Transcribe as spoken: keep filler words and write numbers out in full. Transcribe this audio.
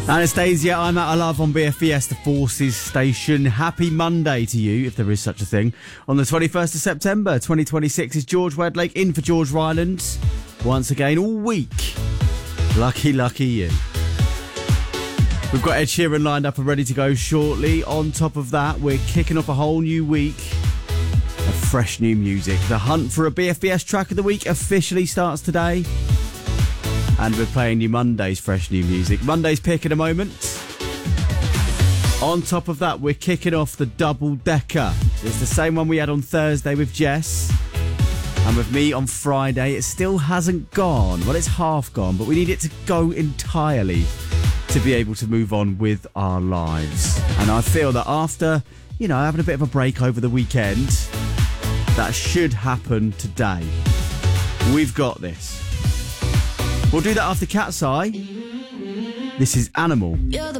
Anastasia, I'm out of love on B F E S, the Forces Station. Happy Monday to you, if there is such a thing. On the twenty-first of September, twenty twenty-six is George Wedlake in for George Ryland. Once again, all week. Lucky, lucky you. We've got Ed Sheeran lined up and ready to go shortly. On top of that, we're kicking off a whole new week of fresh new music. The hunt for a B F E S track of the week officially starts today. And we're playing you Monday's fresh new music. Monday's pick in a moment. On top of that, we're kicking off the double decker. It's the same one we had on Thursday with Jess. And with me on Friday. It still hasn't gone. Well, it's half gone, but we need it to go entirely to be able to move on with our lives. And I feel that after, you know, having a bit of a break over the weekend, that should happen today. We've got this. We'll do that after Cat's Eye. This is Animal. You're the